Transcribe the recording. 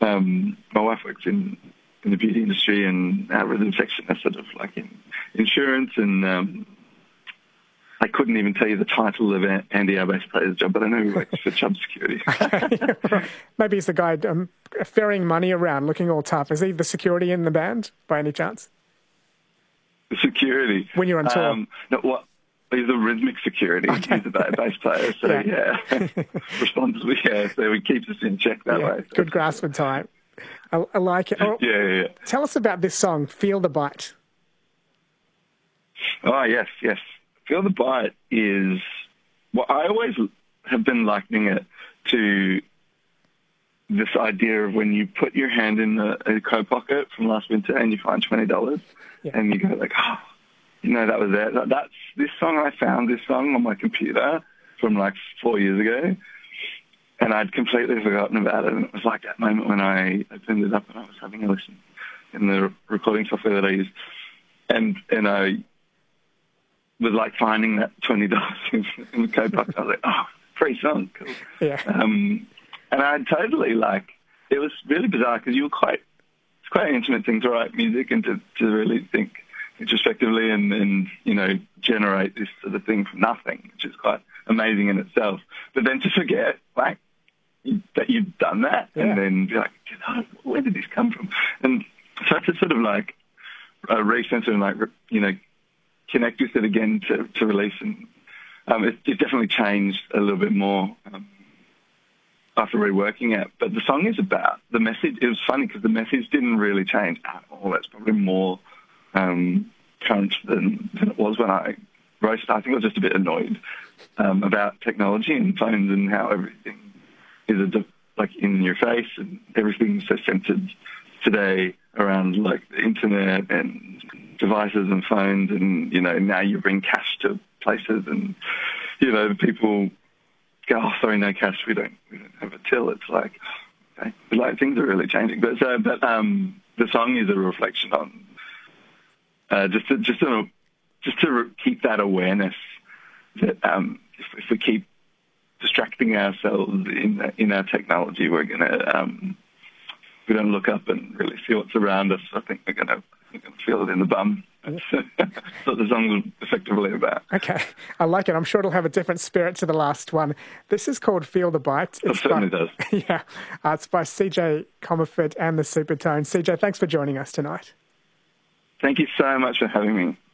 My wife works in the beauty industry, and our rhythm section is sort of like in insurance, and I couldn't even tell you the title of Andy, our bass player's job, but I know he works for Chubb Security. Maybe he's the guy ferrying money around, looking all tough. Is he the security in the band, by any chance? The security? When you're on tour? No, he's the rhythmic security. Okay. He's a bass player, so yeah. Responsibly, yeah. So he keeps us in check that way. So. Good grasp of time. I like it. Oh, yeah. Tell us about this song, Feel the Bite. Oh, yes. Feel the Bite is... Well, I always have been likening it to this idea of when you put your hand in a coat pocket from last winter and you find $20 and you go like, oh, that was it. That's this song. I found this song on my computer from like 4 years ago, and I'd completely forgotten about it. And it was like that moment when I opened it up and I was having a listen in the recording software that I use, and I was like finding that $20 in the coat pocket. I was like, oh, free song, cool. Yeah. And I totally it was really bizarre because it's quite an intimate thing to write music and to really think introspectively and generate this sort of thing from nothing, which is quite amazing in itself. But then to forget, that you've done that and then be like, where did this come from? And so to sort of recenter and connect with it again to release, and it definitely changed a little bit more after reworking it. But the song is about the message. It was funny because the message didn't really change at all. It's probably more current than it was when I wrote it. I think I was just a bit annoyed about technology and phones and how everything is in your face, and everything's so centered today around the internet and devices and phones, and now you bring cash to places, and people go, oh, sorry, no cash, we don't have a till. It's like, okay, but things are really changing. But the song is a reflection on just to keep that awareness that if we keep distracting ourselves in our technology, we're gonna we don't look up and really see what's around us. I think we're gonna feel it in the bum. That's what the song was effectively about. Okay, I like it. I'm sure it'll have a different spirit to the last one. This is called Feel the Bite. It certainly does. Yeah, it's by CJ Comerford and the Supertones. CJ, thanks for joining us tonight. Thank you so much for having me.